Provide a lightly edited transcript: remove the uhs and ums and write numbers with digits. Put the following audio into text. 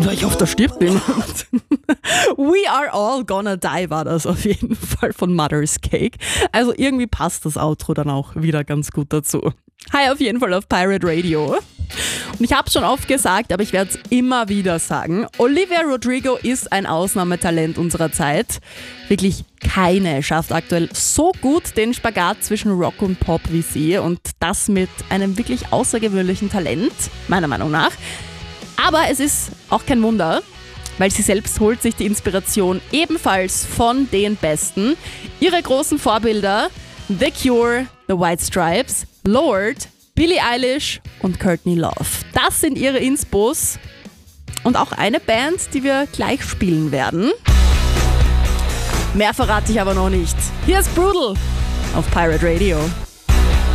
Ich hoffe, da stirbt niemand. We Are All Gonna Die war das auf jeden Fall von Mother's Cake. Also irgendwie passt das Outro dann auch wieder ganz gut dazu. Hi auf jeden Fall auf Pirate Radio. Und ich habe es schon oft gesagt, aber ich werde es immer wieder sagen. Olivia Rodrigo ist ein Ausnahmetalent unserer Zeit. Wirklich keine schafft aktuell so gut den Spagat zwischen Rock und Pop wie sie. Und das mit einem wirklich außergewöhnlichen Talent, meiner Meinung nach. Aber es ist auch kein Wunder, weil sie selbst holt sich die Inspiration ebenfalls von den Besten. Ihre großen Vorbilder: The Cure, The White Stripes, Lorde, Billie Eilish und Courtney Love. Das sind ihre Inspos und auch eine Band, die wir gleich spielen werden. Mehr verrate ich aber noch nicht. Hier ist Brutal auf Pirate Radio.